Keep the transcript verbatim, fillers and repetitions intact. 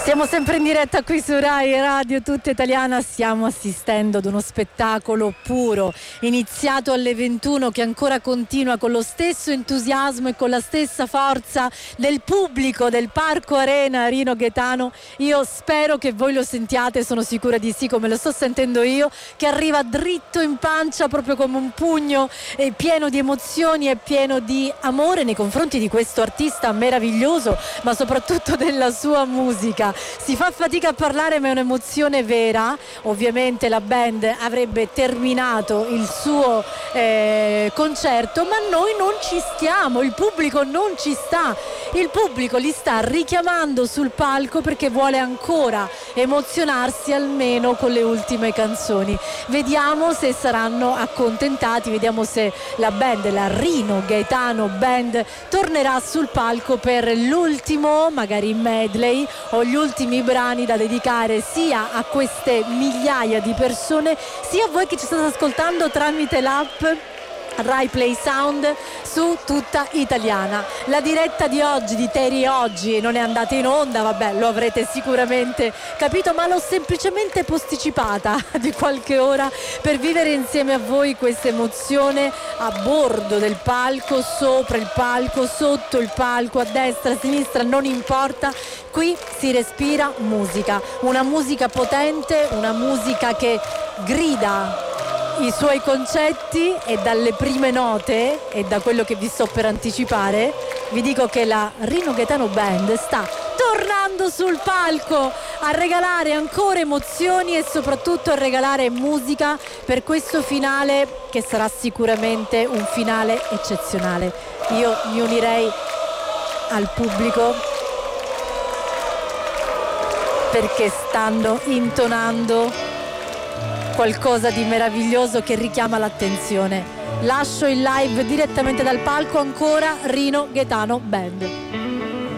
Siamo sempre in diretta qui su Rai Radio Tutta Italiana, stiamo assistendo ad uno spettacolo puro, iniziato alle ventuno, che ancora continua con lo stesso entusiasmo e con la stessa forza del pubblico del Parco Arena Rino Gaetano. Io spero che voi lo sentiate, sono sicura di sì, come lo sto sentendo io, che arriva dritto in pancia proprio come un pugno, eh, pieno di emozioni e pieno di amore nei confronti di questo artista meraviglioso, ma soprattutto della sua musica. Si fa fatica a parlare, ma è un'emozione vera. Ovviamente la band avrebbe terminato il suo eh, concerto, ma noi non ci stiamo, il pubblico non ci sta, il pubblico li sta richiamando sul palco perché vuole ancora emozionarsi almeno con le ultime canzoni. Vediamo se saranno accontentati, vediamo se la band, la Rino Gaetano Band, tornerà sul palco per l'ultimo magari medley o gli ultimi brani da dedicare sia a queste migliaia di persone sia a voi che ci state ascoltando tramite l'app Rai Play Sound su Tutta Italiana. La diretta di oggi, di Teri oggi, non è andata in onda, vabbè, lo avrete sicuramente capito, ma l'ho semplicemente posticipata di qualche ora per vivere insieme a voi questa emozione a bordo del palco, sopra il palco, sotto il palco, a destra, a sinistra, non importa. Qui si respira musica, una musica potente, una musica che grida i suoi concetti, e dalle prime note e da quello che vi sto per anticipare vi dico che la Rino Gaetano Band sta tornando sul palco a regalare ancora emozioni e soprattutto a regalare musica per questo finale che sarà sicuramente un finale eccezionale. Io mi unirei al pubblico perché stanno intonando qualcosa di meraviglioso che richiama l'attenzione. Lascio il live direttamente dal palco, ancora Rino Gaetano Band.